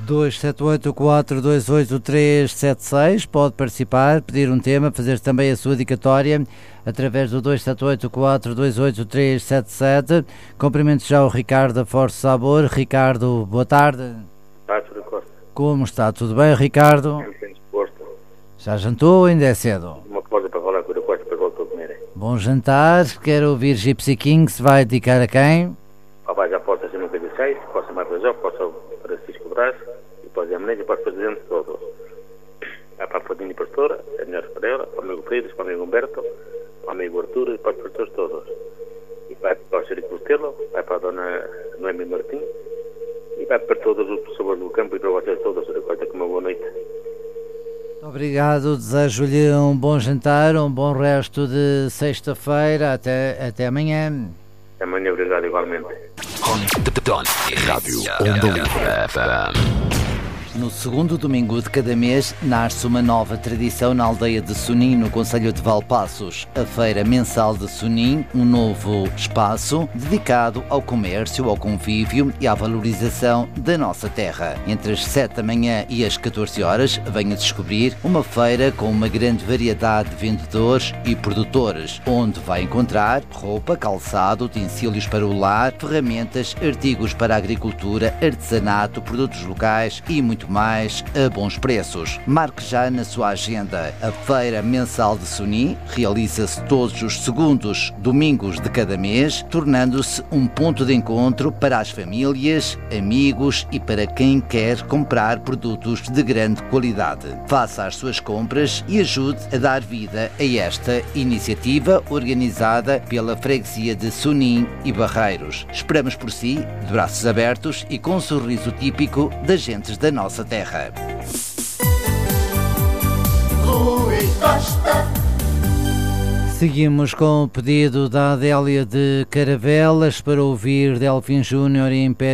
278-428-376. Pode participar, pedir um tema, fazer também a sua dedicatória através do 278-428-377. Cumprimento já o Ricardo da Força Sabor. Ricardo, boa tarde. Tudo Costa. Como está? Tudo bem, Ricardo? Já jantou ou ainda é cedo? Uma coisa para falar com o Costa para voltar a comer. Bom jantar. Quero ouvir Gypsy King. Se vai dedicar a quem? Papai já posso ser nunca de 6, posso mais para João, posso para Francisco Brás, e depois a menina e para os presidentes todos. É para a Fadinha Pastora, é melhor para ela, para o amigo Frides, para o amigo Humberto, para o amigo Arturo e para os pastores todos. E vai para o Xerico Bostelo, vai para a dona Noemi Martins, e vai para todas as pessoas do campo e para vocês todos. Costa, com uma boa noite. Obrigado, desejo-lhe um bom jantar, um bom resto de sexta-feira, até amanhã. Amanhã, obrigado igualmente. Rádio Onda Livre FM. No segundo domingo de cada mês, nasce uma nova tradição na aldeia de Sonim, no concelho de Valpaços. A Feira Mensal de Sonim, um novo espaço dedicado ao comércio, ao convívio e à valorização da nossa terra. Entre as 7 da manhã e as 14 horas, venha descobrir uma feira com uma grande variedade de vendedores e produtores, onde vai encontrar roupa, calçado, utensílios para o lar, ferramentas, artigos para a agricultura, artesanato, produtos locais e muito mais a bons preços. Marque já na sua agenda. A Feira Mensal de Sonim realiza-se todos os segundos domingos de cada mês, tornando-se um ponto de encontro para as famílias, amigos e para quem quer comprar produtos de grande qualidade. Faça as suas compras e ajude a dar vida a esta iniciativa organizada pela freguesia de Sonim e Barreiros. Esperamos por si, de braços abertos e com um sorriso típico das gentes da nossa terra. Rui Costa. Seguimos com o pedido da Adélia de Caravelas para ouvir Delfim Júnior e Império